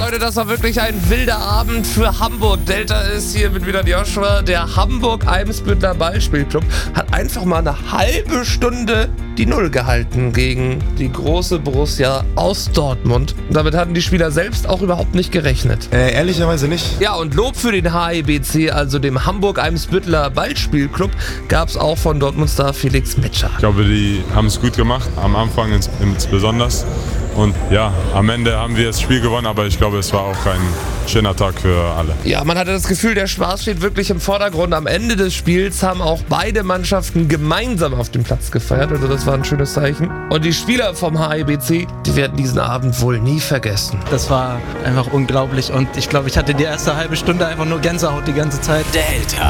Leute, das war wirklich ein wilder Abend für Hamburg. Delta ist hier mit wieder Joshua. Der Hamburg-Eimsbütteler Ballspielclub hat einfach mal eine halbe Stunde die Null gehalten gegen die große Borussia aus Dortmund. Und damit hatten die Spieler selbst auch überhaupt nicht gerechnet. Ehrlicherweise nicht. Ja, und Lob für den HEBC, also dem Hamburg-Eimsbütteler Ballspielclub, gab es auch von Dortmund-Star Felix Metscher. Ich glaube, die haben es gut gemacht, am Anfang insbesondere. Und ja, am Ende haben wir das Spiel gewonnen, aber ich glaube, es war auch ein schöner Tag für alle. Ja, man hatte das Gefühl, der Spaß steht wirklich im Vordergrund. Am Ende des Spiels haben auch beide Mannschaften gemeinsam auf dem Platz gefeiert. Also das war ein schönes Zeichen. Und die Spieler vom HEBC, die werden diesen Abend wohl nie vergessen. Das war einfach unglaublich und ich glaube, ich hatte die erste halbe Stunde einfach nur Gänsehaut die ganze Zeit. Delta.